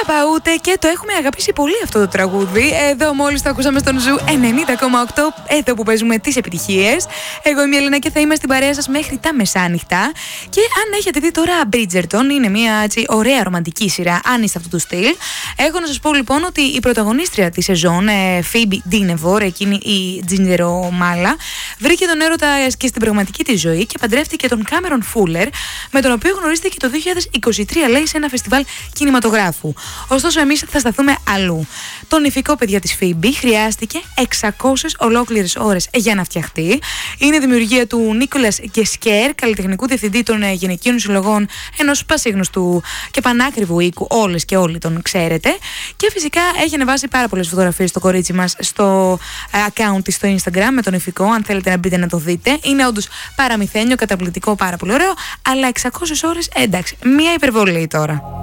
Παπαούτε και το έχουμε αγαπήσει πολύ αυτό το τραγούδι. Εδώ μόλις το ακούσαμε στον Ζου 90,8, εδώ που παίζουμε τις επιτυχίες. Εγώ είμαι η Ελένα και θα είμαι στην παρέα σας μέχρι τα μεσάνυχτα. Και αν έχετε δει τώρα Bridgerton, είναι μια έτσι ωραία ρομαντική σειρά, αν είστε αυτού του στυλ. Έχω να σας πω λοιπόν ότι η πρωταγωνίστρια της σεζόν, Phoebe Dynevor, εκείνη η τζιντερομάλα, βρήκε τον έρωτα και στην πραγματική της ζωή και παντρεύτηκε τον Κάμερον Φούλερ, με τον οποίο γνωρίστηκε το 2023, λέει, σε ένα φεστιβάλ κινηματογράφου. Ωστόσο, εμείς θα σταθούμε αλλού. Το νηφικό, παιδιά, της Phoebe χρειάστηκε 600 ολόκληρες ώρες για να φτιαχτεί. Είναι δημιουργία του Νίκολας Γκεσκέρ, καλλιτεχνικού διευθυντή των γυναικείων συλλογών, ενός πασίγνωστου και πανάκριβου οίκου. Όλες και όλοι τον ξέρετε. Και φυσικά έχει ανεβάσει πάρα πολλές φωτογραφίες στο κορίτσι μας στο account της στο Instagram με τον νηφικό. Αν θέλετε να μπείτε να το δείτε. Είναι όντως παραμυθένιο, καταπληκτικό, πάρα πολύ ωραίο. Αλλά 600 ώρες, εντάξει, μία υπερβολή τώρα.